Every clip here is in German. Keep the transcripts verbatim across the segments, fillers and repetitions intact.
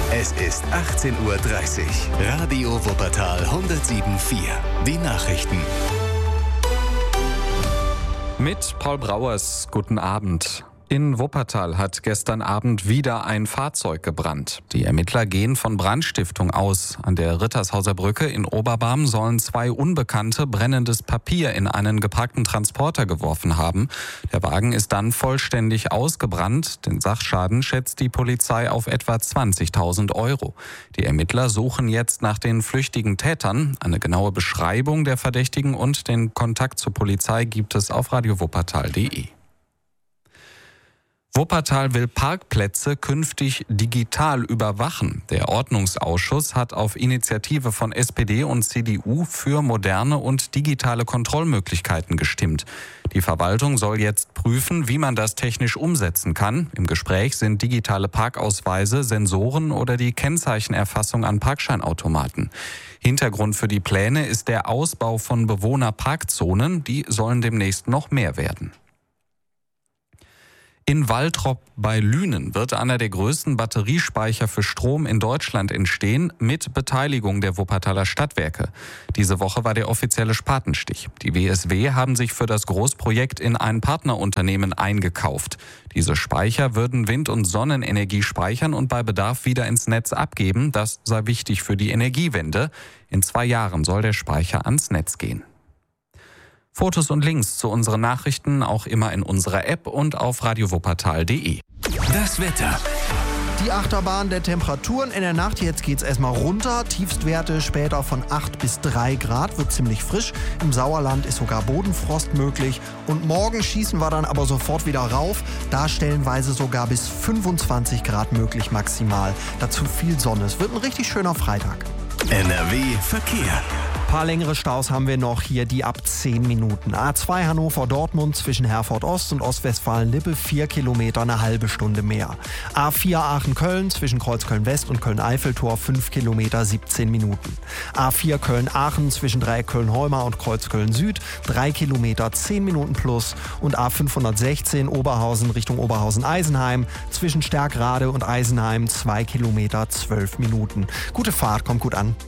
Es ist achtzehn Uhr dreißig. Radio Wuppertal hundertsieben Komma vier. Die Nachrichten. Mit Paul Brauers, guten Abend. In Wuppertal hat gestern Abend wieder ein Fahrzeug gebrannt. Die Ermittler gehen von Brandstiftung aus. An der Rittershauser Brücke in Oberbarm sollen zwei Unbekannte brennendes Papier in einen geparkten Transporter geworfen haben. Der Wagen ist dann vollständig ausgebrannt. Den Sachschaden schätzt die Polizei auf etwa zwanzigtausend Euro. Die Ermittler suchen jetzt nach den flüchtigen Tätern. Eine genaue Beschreibung der Verdächtigen und den Kontakt zur Polizei gibt es auf radio wuppertal punkt de. Wuppertal will Parkplätze künftig digital überwachen. Der Ordnungsausschuss hat auf Initiative von S P D und C D U für moderne und digitale Kontrollmöglichkeiten gestimmt. Die Verwaltung soll jetzt prüfen, wie man das technisch umsetzen kann. Im Gespräch sind digitale Parkausweise, Sensoren oder die Kennzeichenerfassung an Parkscheinautomaten. Hintergrund für die Pläne ist der Ausbau von Bewohnerparkzonen. Die sollen demnächst noch mehr werden. In Waltrop bei Lünen wird einer der größten Batteriespeicher für Strom in Deutschland entstehen, mit Beteiligung der Wuppertaler Stadtwerke. Diese Woche war der offizielle Spatenstich. Die W S W haben sich für das Großprojekt in ein Partnerunternehmen eingekauft. Diese Speicher würden Wind- und Sonnenenergie speichern und bei Bedarf wieder ins Netz abgeben. Das sei wichtig für die Energiewende. In zwei Jahren soll der Speicher ans Netz gehen. Fotos und Links zu unseren Nachrichten auch immer in unserer App und auf radio wuppertal punkt de. Das Wetter. Die Achterbahn der Temperaturen in der Nacht. Jetzt geht's erstmal runter. Tiefstwerte später von acht bis drei Grad. Wird ziemlich frisch. Im Sauerland ist sogar Bodenfrost möglich. Und morgen schießen wir dann aber sofort wieder rauf. Da stellenweise sogar bis fünfundzwanzig Grad möglich maximal. Dazu viel Sonne. Es wird ein richtig schöner Freitag. N R W Verkehr. Ein paar längere Staus haben wir noch hier, die ab zehn Minuten. A zwei Hannover-Dortmund zwischen Herford-Ost und Ostwestfalen-Lippe, vier Kilometer, eine halbe Stunde mehr. A vier Aachen-Köln zwischen Kreuzköln-West und Köln-Eiffeltor, fünf Kilometer, siebzehn Minuten. A vier Köln-Aachen zwischen Dreieck Köln-Holmer und Kreuzköln-Süd, drei Kilometer, zehn Minuten plus. Und A fünfhundertsechzehn Oberhausen Richtung Oberhausen-Eisenheim zwischen Stärkrade und Eisenheim, zwei Kilometer, zwölf Minuten. Gute Fahrt, kommt gut an.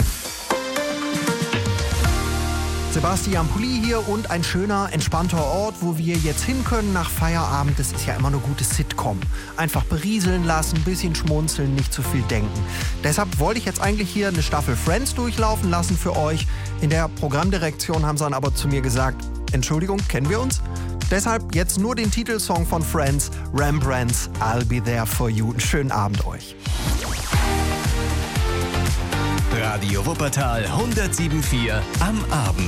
Sebastian Pulli hier und ein schöner, entspannter Ort, wo wir jetzt hin können nach Feierabend. Das ist ja immer eine gute Sitcom. Einfach berieseln lassen, ein bisschen schmunzeln, nicht zu viel denken. Deshalb wollte ich jetzt eigentlich hier eine Staffel Friends durchlaufen lassen für euch. In der Programmdirektion haben sie dann aber zu mir gesagt, Entschuldigung, kennen wir uns? Deshalb jetzt nur den Titelsong von Friends, Rembrandts I'll Be There For You. Einen schönen Abend euch. Radio Wuppertal hundertsieben Komma vier am Abend.